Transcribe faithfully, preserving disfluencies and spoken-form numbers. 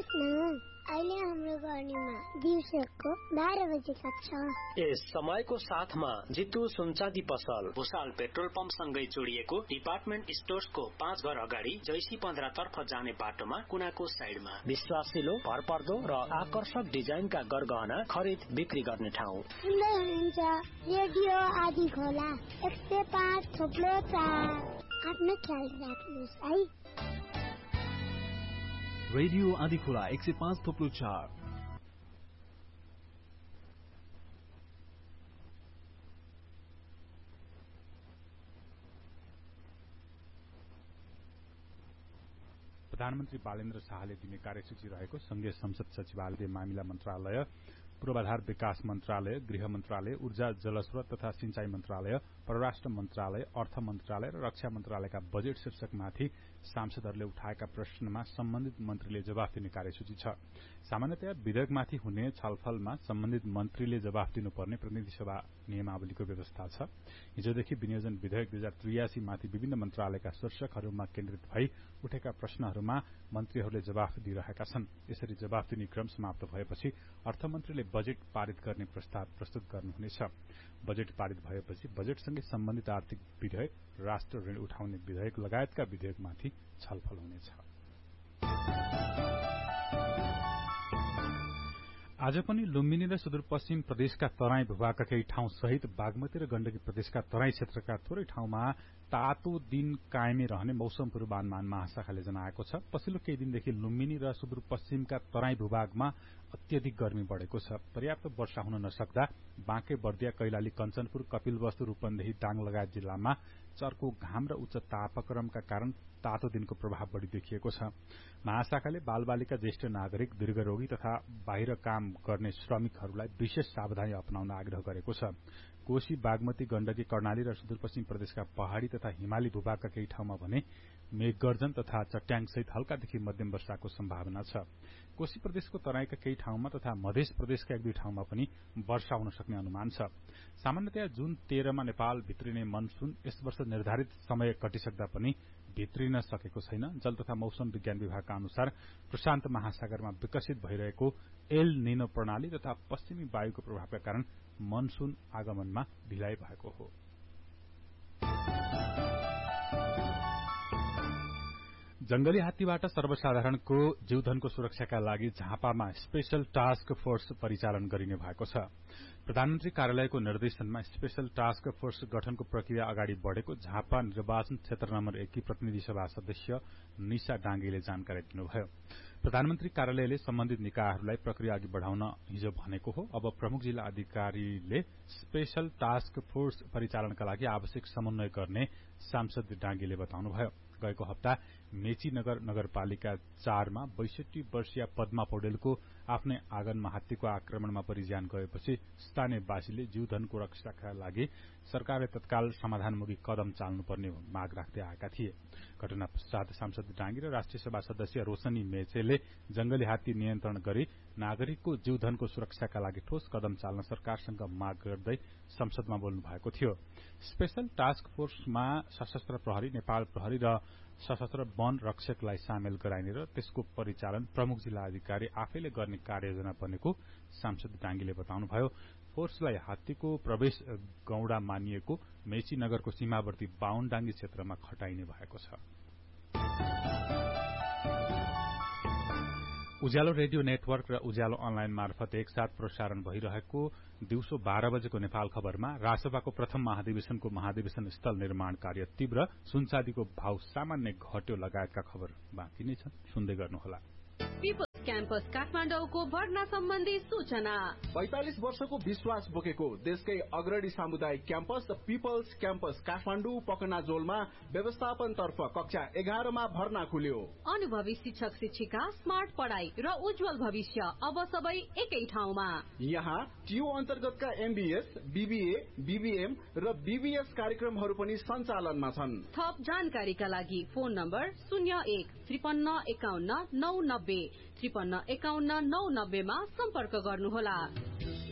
सुन्नुहोस् न, अहिले हाम्रो गर्नीमा दिउँसोको बाह्र बजे कक्षा। यस समयको साथमा जितु सुनचाँदी पसल भुसाल पेट्रोल पम्प सँगै जोडिएको डिपार्टमेन्ट स्टोर्सको पाँच घर अगाडि जैसी पन्ध्र तर्फ जाने बाटोमा कुनाको साइडमा विश्वासिलो भरपर्दो र आकर्षक डिजाइनका गरगहना खरिद बिक्री गर्ने ठाउँ। सुन्दै हुनुहुन्छ रेडियो आदि खोला एक सय पाँच थोप्लो चार। आफ्नो ख्याल राख्नुहोस् है। रेडियो आदि खोला एक सय पाँच थोप्लो चार। प्रधानमन्त्री बालेन्द्र शाहले दिने कार्यसूची रहेको संघीय संसद सचिवालय मामिला मन्त्रालय, पूर्वाधार विकास मन्त्रालय, गृह मन्त्रालय, ऊर्जा जलस्रोत तथा सिंचाई मन्त्रालय, परराष्ट्र मन्त्रालय, अर्थ मन्त्रालय र रक्षा मन्त्रालयका बजेट शीर्षकमाथि सांसदहरूले उठाएका प्रश्नमा सम्बन्धित मन्त्रीले जवाफ दिने कार्यसूची छ। सामान्यतया विधेयकमाथि हुने छलफलमा सम्बन्धित मन्त्रीले जवाफ दिनुपर्ने प्रतिनिधि सभा नियमावलीको व्यवस्था छ। हिजोदेखि विनियोजन विधेयक दुई हजार त्रियासी माथि विभिन्न मन्त्रालयका शीर्षकहरूमा केन्द्रित भई उठेका प्रश्नहरूमा मन्त्रीहरूले जवाफ दिइरहेका छन्। यसरी जवाफ दिने क्रम समाप्त भएपछि अर्थमन्त्रीले बजेट पारित गर्ने प्रस्ताव प्रस्तुत गर्नुहुनेछ। बजेट पारित भएपछि बजेटसँगै सम्बन्धित आर्थिक विधेयक, राष्ट्र ऋण उठाउने विधेयक लगायतका विधेयकमाथि छलफल हुनेछ। आज पनि लुम्बिनी र सुदूरपश्चिम प्रदेशका तराई भूभागका केही ठाउँ सहित बागमती र गण्डकी प्रदेशका तराई क्षेत्रका थोरै ठाउँमा तातो दिन कायमै रहने मौसम पूर्वानुमान महाशाखाले जनाएको छ। पछिल्लो केही दिनदेखि लुम्बिनी र सुदूरपश्चिमका तराई भूभागमा अत्यधिक गर्मी बढ़ेको छ। पर्याप्त वर्षा हुन नसक्दा बाँके, बर्दिया, कैलाली, कञ्चनपुर, कपिलवस्तु, रूपन्देही, दाङ लगायत जिल्लामा चर्को घाम र उच्च तापक्रमका कारण तातो दिनको प्रभाव बढ़ी देखिएको छ। महाशाखाले बालबालिका, ज्येष्ठ नागरिक, दीर्घरोगी तथा बाहिर काम गर्ने श्रमिकहरूलाई विशेष सावधानी अपनाउन आग्रह गरेको छ। कोशी, बागमती, गण्डकी, कर्णाली र सुदूरपश्चिम प्रदेशका पहाड़ी तथा हिमाली भूभागका केही ठाउँमा भने मेघगर्जन तथा चट्याङसहित हल्कादेखि मध्यम वर्षाको सम्भावना छ। कोशी प्रदेशको तराईका केही ठाउँमा तथा मध्य प्रदेशका एक दुई ठाउँमा पनि वर्षा हुन सक्ने अनुमान छ। सामान्यतया जुन तेह्रमा नेपाल भित्रिने मनसून यस वर्ष निर्धारित समय कटिसक्दा पनि भित्रिन सकेको छैन। जल तथा मौसम विज्ञान विभागका अनुसार प्रशान्त महासागरमा विकसित भइरहेको एल निनो प्रणाली तथा पश्चिमी वायुको प्रभावका कारण मनसून आगमनमा ढिलाइ भएको हो। जंगली हात्तीबाट सर्वसाधारणको जीवधनको सुरक्षाका लागि झापामा स्पेशल टास्क फोर्स परिचालन गरिने भएको छ। प्रधानमन्त्री कार्यालयको निर्देशनमा स्पेशल टास्क फोर्स गठनको प्रक्रिया अगाडि बढ़ेको झापा निर्वाचन क्षेत्र नम्बर एक की प्रतिनिधि सभा सदस्य निशा डांगीले जानकारी दिनुभयो। प्रधानमन्त्री कार्यालयले सम्बन्धित निकायहरूलाई प्रक्रिया अघि बढ़ाउन हिजो भनेको हो। अब प्रमुख जिल्ला अधिकारीले स्पेशल टास्क फोर्स परिचालनका लागि आवश्यक समन्वय गर्ने सांसद डांगीले बताउनुभयो। गएको हप्ता मेचीनगर नगरपालिका चारमा बैसठी वर्षीय पद्मा पौडेलको आफ्नै आँगनमा हात्तीको आक्रमणमा परि ज्यान गएपछि स्थानीयवासीले जीवधनको रक्षाका लागि सरकारले तत्काल समाधानमुखी कदम चाल्नुपर्ने माग राख्दै आएका थिए। घटना पश्चात सांसद डांगी र राष्ट्रिय सभा सदस्य रोशनी मेचेले जंगली हात्ती नियन्त्रण गरी नागरिकको जीवधनको सुरक्षाका लागि ठोस कदम चाल्न सरकारसँग माग गर्दै संसदमा बोल्नु भएको थियो। स्पेशल टास्क फोर्समा सशस्त्र प्रहरी, नेपाल प्रहरी र सशस्त्र वन रक्षकलाई सामेल गराइने र त्यसको परिचालन प्रमुख जिल्ला अधिकारी आफैले गर्ने कार्ययोजना बनेको सांसद डांगीले बताउनुभयो। फोर्सलाई हात्तीको प्रवेश गौड़ा मानिएको मेची नगरको सीमावर्ती बाहुनडांगी क्षेत्रमा खटाइने भएको छ। उज्यालो रेडियो नेटवर्क र उज्यालो अनलाइन मार्फत एकसाथ प्रसारण भइरहेको दिउँसो बाह्र बजेको नेपाल खबरमा राजसभाको प्रथम महाधिवेशनको महाधिवेशन स्थल निर्माण कार्य तीव्र, सुनचाँदीको भाव सामान्य घट्यो लगायतका खबर बाँकी नै छन्। सुन्दै गर्नुहोला। पिपल्स क्याम्पस काठमाडौँको भर्ना सम्बन्धी सूचना। पैंतालिस वर्षको विश्वास बोकेको देशकै अग्रणी सामुदायिक क्याम्पस पिपल्स क्याम्पस काठमाडौँ पकनाजोलमा व्यवस्थापन तर्फ कक्षा एघारमा भर्ना खुल्यो। अनुभवी शिक्षक शिक्षिका, स्मार्ट पढ़ाई र उज्जवल भविष्य अब सबै एकै ठाउँमा। यहाँ टियु अन्तर्गतका एमबीएस, बीबीए, बीबीएम र बीबीएस कार्यक्रमहरू पनि सञ्चालनमा छन्। थप जानकारीका लागि फोन नम्बर शून्य एक त्रिपन्न एकाउन्न नौ नब्बे त्रिपन्न एकाउन्न नौ नब्बेमा सम्पर्क गर्नुहोला।